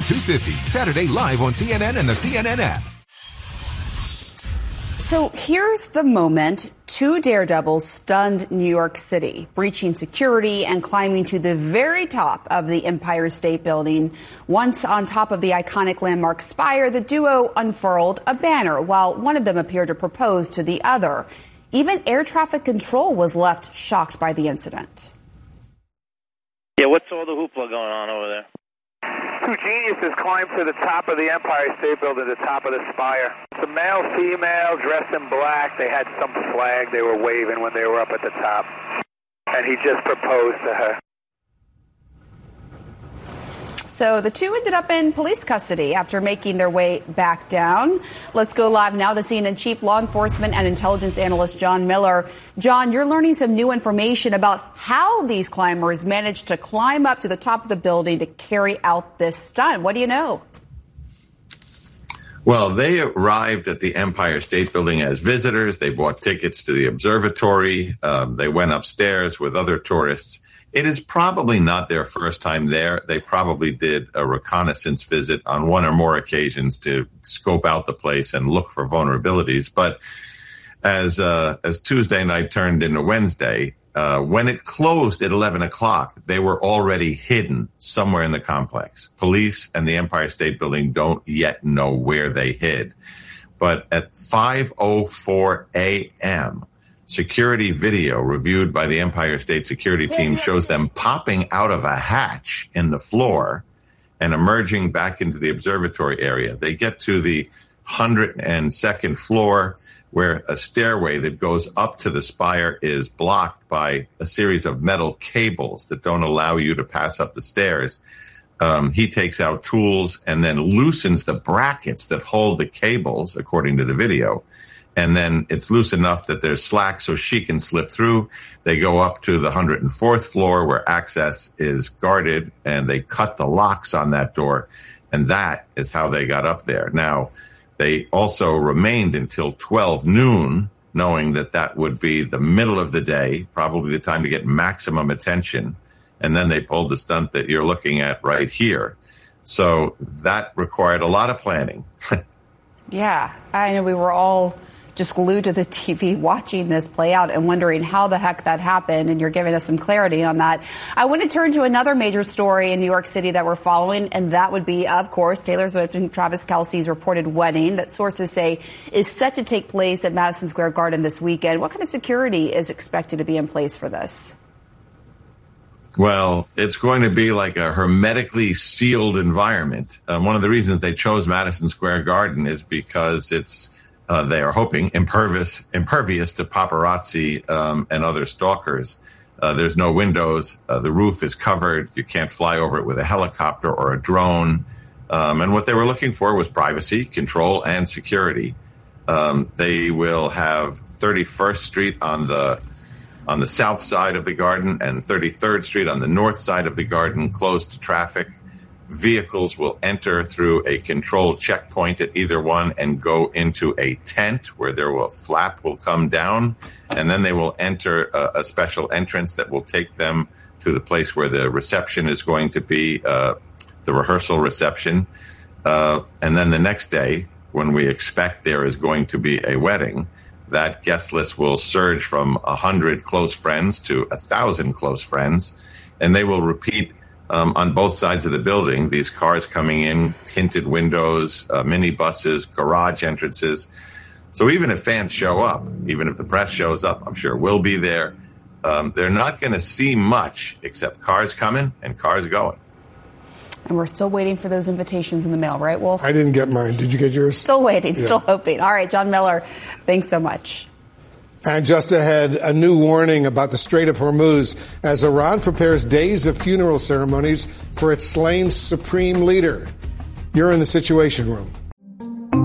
2:50, Saturday live on CNN and the CNN app. So here's the moment. Two daredevils stunned New York City, breaching security and climbing to the very top of the Empire State Building. Once on top of the iconic landmark spire, the duo unfurled a banner while one of them appeared to propose to the other. Even air traffic control was left shocked by the incident. Yeah, what's all the hoopla going on over there? Two geniuses climbed to the top of the Empire State Building, the top of the spire. It's a male, female, dressed in black. They had some flag they were waving when they were up at the top. And he just proposed to her. So the two ended up in police custody after making their way back down. Let's go live now to CNN Chief Law Enforcement and Intelligence Analyst John Miller. John, you're learning some new information about how these climbers managed to climb up to the top of the building to carry out this stunt. What do you know? Well, they arrived at the Empire State Building as visitors. They bought tickets to the observatory. They went upstairs with other tourists. It is probably not their first time there. They probably did a reconnaissance visit on one or more occasions to scope out the place and look for vulnerabilities. But as Tuesday night turned into Wednesday, when it closed at 11 o'clock, they were already hidden somewhere in the complex. Police and the Empire State Building don't yet know where they hid. But at 5:04 a.m., security video reviewed by the Empire State Security team shows them popping out of a hatch in the floor and emerging back into the observatory area. They get to the 102nd floor, where a stairway that goes up to the spire is blocked by a series of metal cables that don't allow you to pass up the stairs. He takes out tools and then loosens the brackets that hold the cables, according to the video. And then it's loose enough that there's slack so she can slip through. They go up to the 104th floor where access is guarded, and they cut the locks on that door. And that is how they got up there. Now, they also remained until 12 noon, knowing that that would be the middle of the day, probably the time to get maximum attention. And then they pulled the stunt that you're looking at right here. So that required a lot of planning. Yeah, I know we were all just glued to the TV watching this play out and wondering how the heck that happened, and you're giving us some clarity on that. I want to turn to another major story in New York City that we're following, and that would be, of course, Taylor Swift and Travis Kelce's reported wedding that sources say is set to take place at Madison Square Garden this weekend. What kind of security is expected to be in place for this? Well, it's going to be like a hermetically sealed environment. One of the reasons they chose Madison Square Garden is because it's they are hoping impervious to paparazzi and other stalkers. There's no windows. The roof is covered. You can't fly over it with a helicopter or a drone. And what they were looking for was privacy, control, and security. They will have 31st Street on the south side of the garden and 33rd Street on the north side of the garden closed to traffic. Vehicles will enter through a controlled checkpoint at either one and go into a tent where a flap will come down, and then they will enter a special entrance that will take them to the place where the reception is going to be, the rehearsal reception. And then the next day, when we expect there is going to be a wedding, that guest list will surge from 100 close friends to 1,000 close friends, and they will repeat on both sides of the building, these cars coming in, tinted windows, minibuses, garage entrances. So even if fans show up, even if the press shows up, I'm sure we'll be there. They're not going to see much except cars coming and cars going. And we're still waiting for those invitations in the mail, right, Wolf? I didn't get mine. Did you get yours? Still waiting, still hoping. All right, John Miller, thanks so much. And just ahead, a new warning about the Strait of Hormuz as Iran prepares days of funeral ceremonies for its slain supreme leader. You're in the Situation Room.